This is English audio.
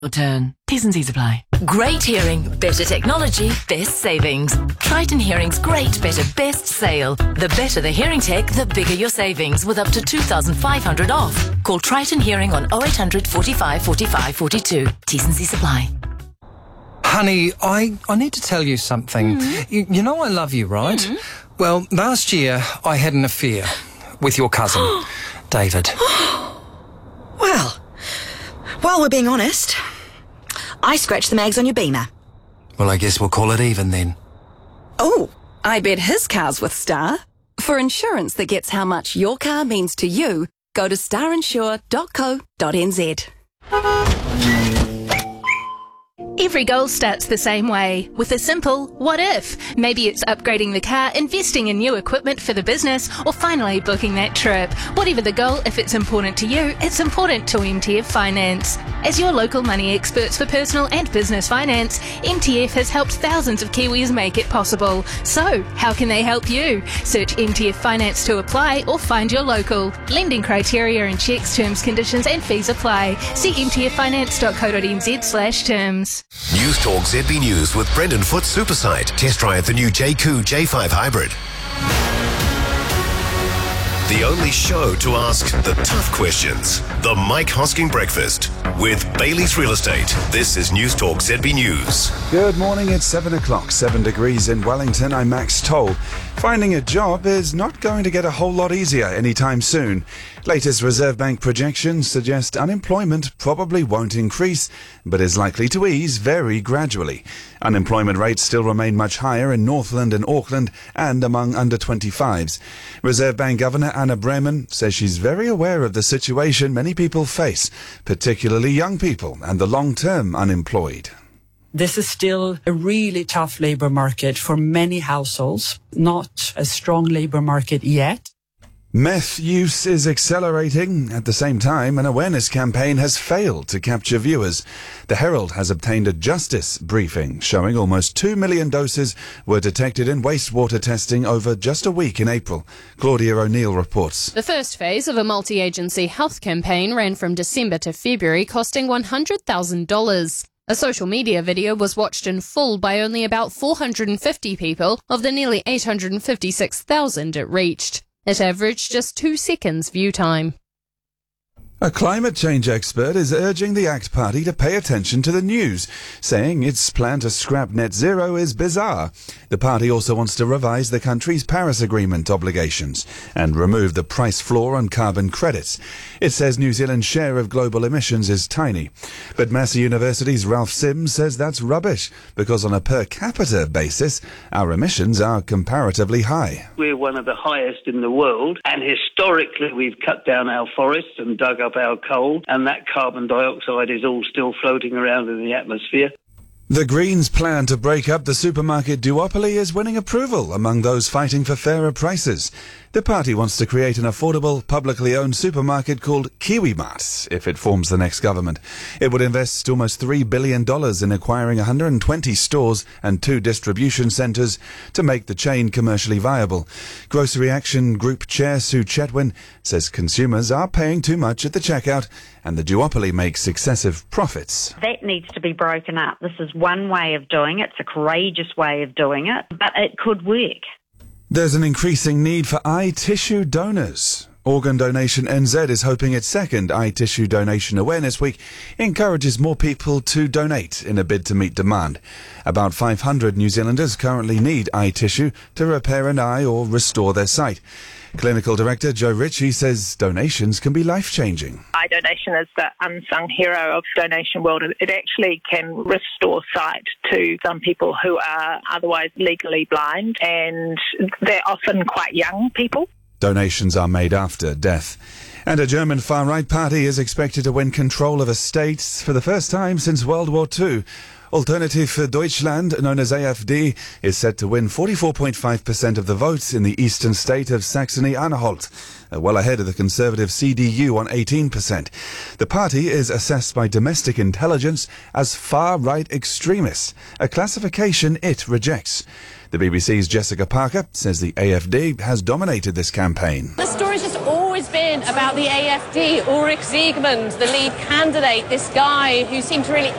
Your turn. T's and C's apply. Great hearing, better technology, best savings. Triton Hearing's great, better, best sale. The better the hearing tech, the bigger your savings, with up to $2,500 off. Call Triton Hearing on 0800 45 45 42. T's and C's apply. Honey, I need to tell you something. You know I love you, right? Well, last year I had an affair with your cousin, David. Well, we're being honest. I scratched the mags on your Beamer. Well, I guess we'll call it even then. Oh, I bet his car's with Star. For insurance that gets how much your car means to you, go to starinsure.co.nz. Every goal starts the same way, with a simple what if. Maybe it's upgrading the car, investing in new equipment for the business, or finally booking that trip. Whatever the goal, if it's important to you, it's important to MTF Finance. As your local money experts for personal and business finance, MTF has helped thousands of Kiwis make it possible. So, how can they help you? Search MTF Finance to apply or find your local. Lending criteria and checks, terms, conditions and fees apply. See mtffinance.co.nz/terms. News Talk ZB News with Brendan Foot Supersite. Test drive the new JQ J5 Hybrid. The only show to ask the tough questions. The Mike Hosking Breakfast with Bailey's Real Estate. This is News Talk ZB News. Good morning, it's 7 o'clock, 7 degrees in Wellington. I'm Max Toll. Finding a job is not going to get a whole lot easier anytime soon. Latest Reserve Bank projections suggest unemployment probably won't increase, but is likely to ease very gradually. Unemployment rates still remain much higher in Northland and Auckland and among under 25s. Reserve Bank Governor Anna Bremen says she's very aware of the situation many people face, particularly young people and the long-term unemployed. This is still a really tough labour market for many households, not a strong labour market yet. Meth use is accelerating. At the same time, an awareness campaign has failed to capture viewers. The Herald has obtained a justice briefing showing almost 2 million doses were detected in wastewater testing over just a week in April. Claudia O'Neill reports. The first phase of a multi-agency health campaign ran from December to February, costing $100,000. A social media video was watched in full by only about 450 people of the nearly 856,000 it reached. It averaged just 2 seconds view time. A climate change expert is urging the ACT Party to pay attention to the news, saying its plan to scrap net zero is bizarre. The party also wants to revise the country's Paris Agreement obligations and remove the price floor on carbon credits. It says New Zealand's share of global emissions is tiny. But Massey University's Ralph Sims says that's rubbish, because on a per capita basis, our emissions are comparatively high. We're one of the highest in the world, and historically we've cut down our forests and dug up our coal, and that carbon dioxide is all still floating around in the atmosphere. The Greens' plan to break up the supermarket duopoly is winning approval among those fighting for fairer prices. The party wants to create an affordable, publicly owned supermarket called KiwiMart if it forms the next government. It would invest almost $3 billion in acquiring 120 stores and 2 distribution centres to make the chain commercially viable. Grocery Action Group Chair Sue Chetwin says consumers are paying too much at the checkout and the duopoly makes excessive profits. That needs to be broken up. This is one way of doing it. It's a courageous way of doing it, but it could work. There's an increasing need for eye tissue donors. Organ Donation NZ is hoping its second Eye Tissue Donation Awareness Week encourages more people to donate in a bid to meet demand. About 500 New Zealanders currently need eye tissue to repair an eye or restore their sight. Clinical Director Joe Ritchie says donations can be life-changing. Eye donation is the unsung hero of donation world. It actually can restore sight to some people who are otherwise legally blind, and they're often quite young people. Donations are made after death. And a German far-right party is expected to win control of a state for the first time since World War II. Alternative for Deutschland, known as AfD, is set to win 44.5% of the votes in the eastern state of Saxony-Anhalt, well ahead of the conservative CDU on 18%. The party is assessed by domestic intelligence as far-right extremists, a classification it rejects. The BBC's Jessica Parker says the AfD has dominated this campaign. The story's just always spin about the AFD, Ulrich Siegmund, the lead candidate, this guy who seemed to really